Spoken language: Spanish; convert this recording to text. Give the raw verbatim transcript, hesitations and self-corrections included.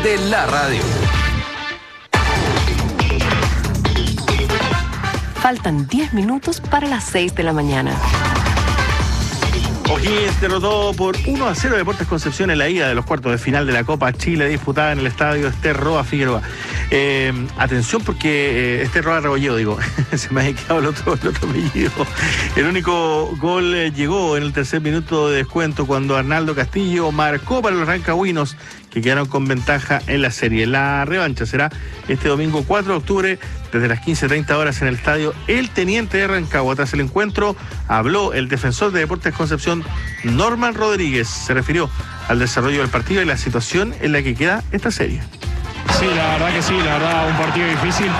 de la radio. Faltan diez minutos para las seis de la mañana. O'Higgins derrotó por uno a cero Deportes Concepción en la ida de los cuartos de final de la Copa Chile, disputada en el estadio Ester Roa Figueroa. Eh, atención porque eh, Ester Roa Rebolledo, digo, se me ha quedado el otro, el otro apellido. El único gol eh, llegó en el tercer minuto de descuento cuando Arnaldo Castillo marcó para los rancagüinos, que quedaron con ventaja en la serie. La revancha será este domingo cuatro de octubre desde las quince treinta horas en el estadio El Teniente de Rancagua. Tras el encuentro habló el defensor de Deportes Concepción, Norman Rodríguez. Se refirió al desarrollo del partido y la situación en la que queda esta serie. Sí, la verdad que sí, la verdad un partido difícil.